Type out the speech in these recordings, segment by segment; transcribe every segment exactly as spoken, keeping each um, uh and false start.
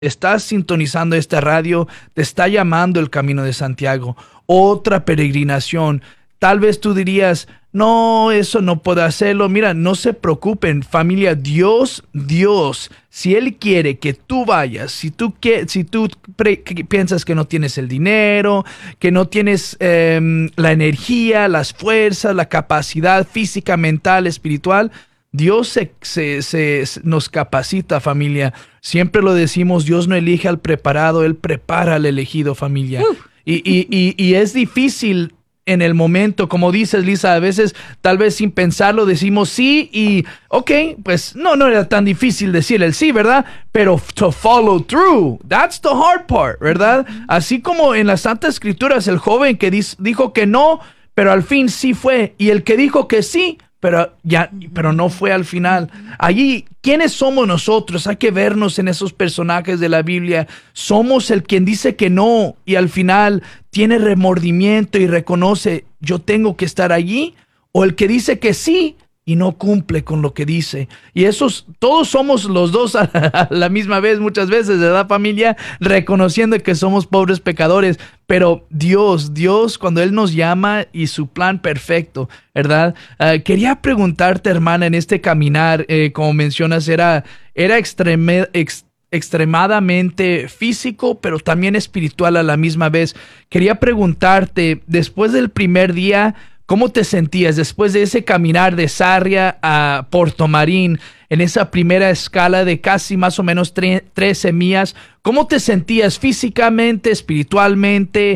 estás sintonizando esta radio, te está llamando el Camino de Santiago, otra peregrinación. Tal vez tú dirías, no, eso no puedo hacerlo. Mira, no se preocupen, familia. Dios, Dios, si Él quiere que tú vayas, si tú, que, si tú pre, que piensas que no tienes el dinero, que no tienes eh, la energía, las fuerzas, la capacidad física, mental, espiritual, Dios se, se, se, nos capacita, familia. Siempre lo decimos, Dios no elige al preparado, Él prepara al elegido, familia. Uh. Y, y, y, y es difícil en el momento, como dices, Lisa, a veces tal vez sin pensarlo decimos sí y ok, pues no, no era tan difícil decir el sí, ¿verdad? Pero to follow through, that's the hard part, ¿verdad? Así como en las Santas Escrituras el joven que dis, dijo que no, pero al fin sí fue, y el que dijo que sí, pero ya, pero no fue al final. Allí, ¿quiénes somos nosotros? Hay que vernos en esos personajes de la Biblia. Somos el quien dice que no y al final tiene remordimiento y reconoce, yo tengo que estar allí, o el que dice que sí y no cumple con lo que dice. Y esos, todos somos los dos a la, a la misma vez, muchas veces, ¿verdad, familia? Reconociendo que somos pobres pecadores, pero Dios, Dios, cuando Él nos llama y su plan perfecto, ¿verdad? Uh, quería preguntarte, hermana, en este caminar, eh, como mencionas, era, era extreme, ex, extremadamente físico, pero también espiritual a la misma vez. Quería preguntarte, después del primer día, ¿cómo te sentías después de ese caminar de Sarria a Puerto Marín, en esa primera escala de casi más o menos tre- trece millas? ¿Cómo te sentías físicamente, espiritualmente,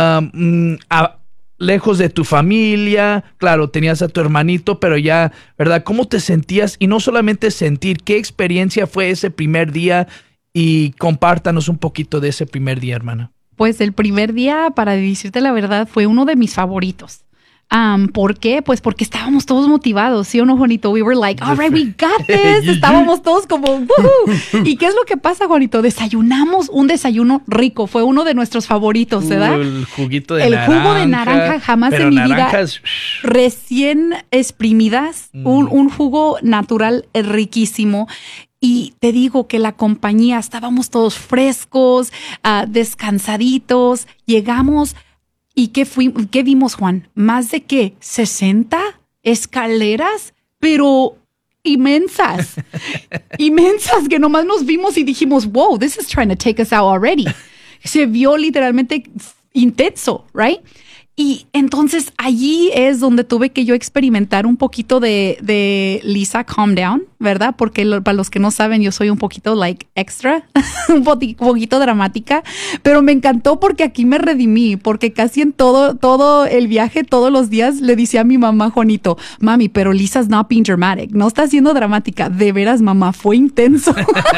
um, a, lejos de tu familia? Claro, tenías a tu hermanito, pero ya, ¿verdad? ¿Cómo te sentías? Y no solamente sentir, ¿qué experiencia fue ese primer día? Y compártanos un poquito de ese primer día, hermana. Pues el primer día, para decirte la verdad, fue uno de mis favoritos. Um, ¿Por qué? Pues porque estábamos todos motivados, ¿sí o no, Juanito? We were like, all right, we got this. Estábamos todos como, woohoo. ¿Y qué es lo que pasa, Juanito? Desayunamos un desayuno rico. Fue uno de nuestros favoritos, ¿verdad? Uh, el juguito de el naranja. El jugo de naranja, jamás en mi naranjas, vida. Recién exprimidas, mm. un, un jugo natural riquísimo. Y te digo que la compañía, estábamos todos frescos, uh, descansaditos. Llegamos. ¿Y qué, fui, qué vimos, Juan? ¿Más de qué? ¿sesenta escaleras? Pero inmensas. inmensas, que nomás nos vimos y dijimos, wow, this is trying to take us out already. Se vio literalmente intenso, right? Y entonces allí es donde tuve que yo experimentar un poquito de, de Lisa Calm Down, ¿verdad? Porque lo, para los que no saben, yo soy un poquito like extra, un poquito dramática, pero me encantó porque aquí me redimí, porque casi en todo, todo el viaje, todos los días le decía a mi mamá, Juanito, mami, pero Lisa's not being dramatic, no está siendo dramática, de veras, mamá, fue intenso.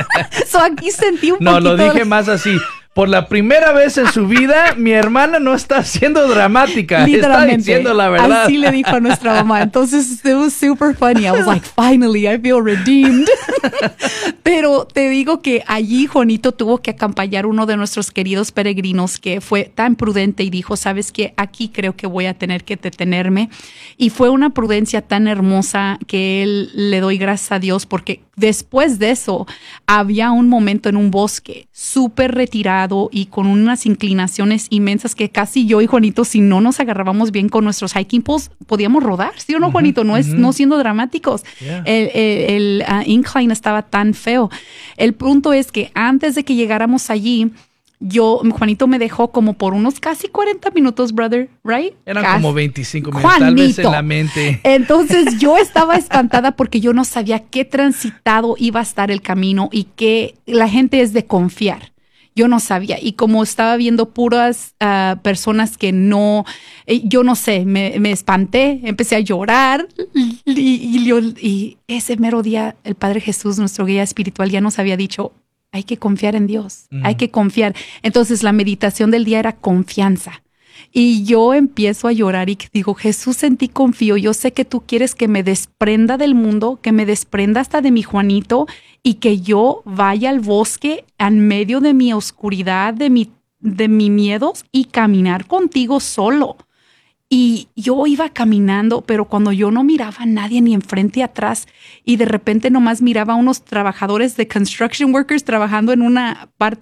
So aquí sentí un no, poquito... No, lo dije de... más así. Por la primera vez en su vida, mi hermana no está siendo dramática, está diciendo la verdad. Así le dijo a nuestra mamá. Entonces, it was super funny. I was like, finally, I feel redeemed. Pero te digo que allí Juanito tuvo que acompañar uno de nuestros queridos peregrinos que fue tan prudente y dijo, ¿sabes qué? Aquí creo que voy a tener que detenerme. Y fue una prudencia tan hermosa que él le doy gracias a Dios porque después de eso había un momento en un bosque súper retirado y con unas inclinaciones inmensas que casi yo y Juanito, si no nos agarrábamos bien con nuestros hiking poles, podíamos rodar, ¿sí o no, uh-huh, Juanito? No, uh-huh. es, no siendo dramáticos. Yeah. El, el, el uh, incline estaba tan feo. El punto es que antes de que llegáramos allí, yo, Juanito me dejó como por unos casi cuarenta minutos, brother, right? Eran casi. como veinticinco minutos, Juanito. Tal vez en la mente. Entonces yo estaba espantada porque yo no sabía qué transitado iba a estar el camino y que la gente es de confiar. Yo no sabía. Y como estaba viendo puras uh, personas que no, eh, yo no sé, me, me espanté, empecé a llorar. Y, y, y, y ese mero día, el Padre Jesús, nuestro guía espiritual, ya nos había dicho, hay que confiar en Dios, mm. hay que confiar. Entonces la meditación del día era confianza. Y yo empiezo a llorar y digo, Jesús, en ti confío. Yo sé que tú quieres que me desprenda del mundo, que me desprenda hasta de mi Juanito y que yo vaya al bosque en medio de mi oscuridad, de mi, de mis miedos y caminar contigo solo. Y yo iba caminando, pero cuando yo no miraba a nadie ni enfrente ni atrás, y de repente nomás miraba a unos trabajadores de construction workers trabajando en una parte